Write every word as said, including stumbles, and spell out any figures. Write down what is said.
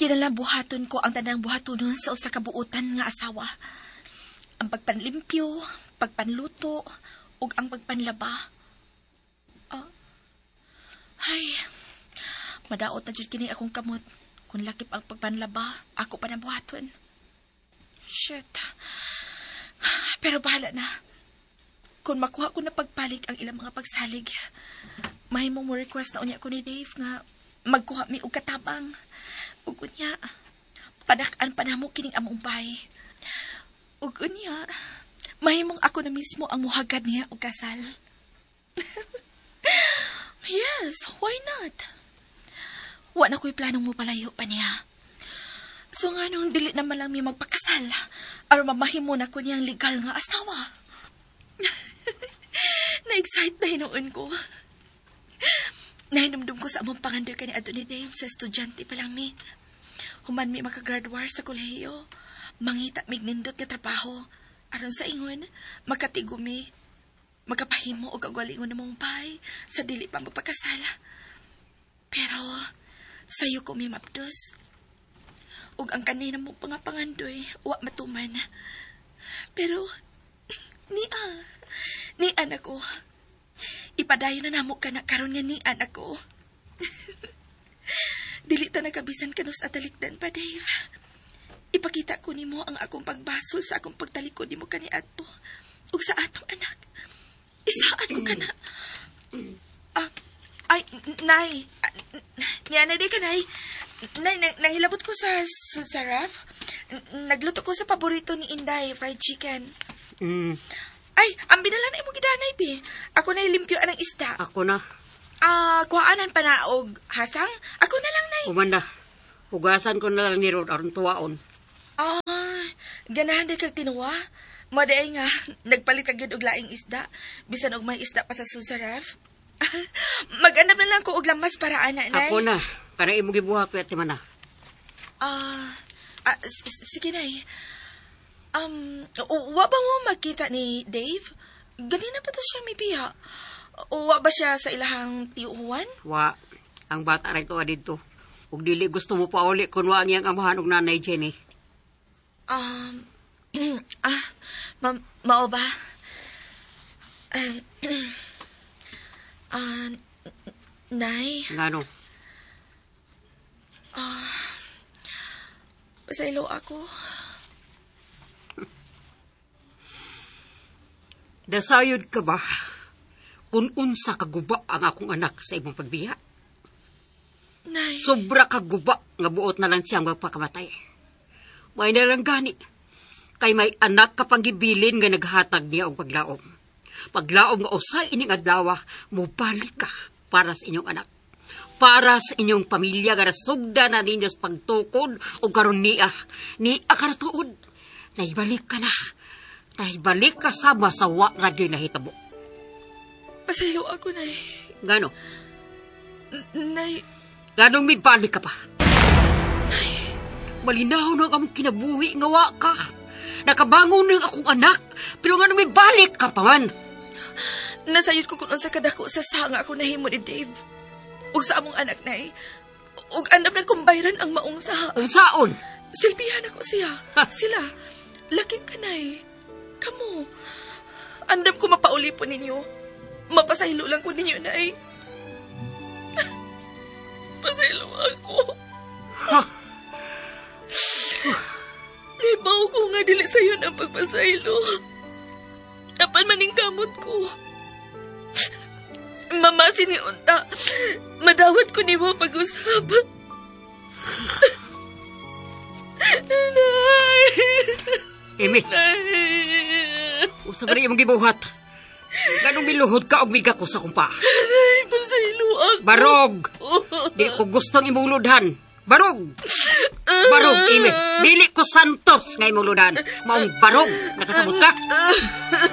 Kinala buhaton ko ang tanang buhatonon sa usa ka buutan nga asawa. Ang pagpanlimpyo, pagpanluto, ug ang pagpanlaba. Ah. Ay, madaot na jud kini akong kamot. Kung lakip ang pagpanlaba, ako pa na buhaton. Shit. Pero bahala na. Kung makuha ko na pagpalig ang ilang mga pagsalig, mahimong mo request na unya ko ni Dave nga magkuha mi og katabang. Ug unya, padak-an pa namo kining among bay. Ug unya, mahimong ako na mismo ang muhagad niya og kasal. Yes, why not? Wa na ko'y planong mo palayo pa niya. So nga nung dili naman lang mi magpakasal, aron mamahimo na ko niyang legal nga asawa. Na-excite na hinoon ko. Nahinumdum ko sa among pangandoy ka ni Adto ni Dave sa estudyante pa lang mi. Human mi makagraduar sa kolehiyo, mangita mig nindot nga trabaho, aron sa ingon, makatigumi, magkapahimo o kagwalingon na mong bay sa dili pa magpakasala. Pero, sayo ko mi mapdos. Ug ang kanina mo pangapangandoy, wa matuman. Pero, nia, nian ako. Ipadayon na namo ka na karon nga nian ako. Dili ta nakabisan kanus atalikdan pa, Dave. Ipakita ko nimo ang akong pagbasol sa akong pagtalikod nimo kani adto ug sa atong anak. Isaad ko kana. Ah, ay, nay. Niya na di ka, nay. Nay, nahilabot ko sa, sa, sa ref. Nagluto ko sa paborito ni Inday, fried chicken. Mm. Ay, ang binala na imong gidanay, pi. Ako na ilimpyoan ng isda. Ako na. Ah, kuhaanan pa na og hasang? Ako na lang, nay. Umanda. Hugasan ko na lang ni Rod aron tuwaon. Ah, ganahan di kag tinuwa. Maday nga, nagpalit kag yun og laing isda. Bisan og may isda pa sa susaraf. Mag-anap na lang ko og lamas para ana, nay. Ako na. Para imo gibuhat pwede man na. Ah, ah sige, nay. Um, wa ba mo makita ni Dave? Ganina pa to siya may biya. Wa ba siya sa ilahang tiuhan? Wa. Ang bata rin ko dito. Ug dili gusto mo pa uli kung wa niyang amahan og nanay Jenny. Um, ah, ma mao ba? Ah, uh, nay? Ngano? Ah, pasaylo ako. Dasayod ka ba kung unsa kaguba ang akong anak sa imong pagbiya? Nay. Sobra kaguba nga buot na lang siyang magpakamatay. May nalang gani. Kay may anak ka pang gibilin nga naghatag niya og paglaom. Paglaom nga usay ining adlaw, mubalik ka para sa inyong anak. Para sa inyong pamilya nga nasugda na ninyo sa pagtukod o karon niya. Niya karatuod. Naibalik ka na. Naibalik ka sa masawa na di nahitabo. Pasaylo ako, nay. Gano? N- nay. Ganong may balik ka pa? Nay. Malinaw na ang kinabuhi nga wa ka. Nakabangon ng akong anak, pero ganong may balik ka pa man. Nasayod ko kung sa kadako sa sanga ako nahimo ni Dave. Ug sa among anak, nay. Ug andam na kumbayran ang maong saha. Kung saon? Silbihan ako siya. Ha? Sila. Laking ka, nay. Kamu. Andam ko mapauli po ninyo. Mapasaylo lang ko ninyo, nay. Pasaylo ako. Ha? Libaw ko nga dili sa'yo ng pagpasaylo. Apan maning kamot ko. Mamasin ni unta. Madawat ko ni mo pag-usap. Nay! Emi! Usap rin yung gibuhat. Ganong miluhod ka o miga ko sa kumpa. Ay, pasaylo ako. Barog! Di ko gustong imuludhan. Barog! Barog, Emi. Dili ko santos nga imuludhan. Maong barog. Nakasabot ka?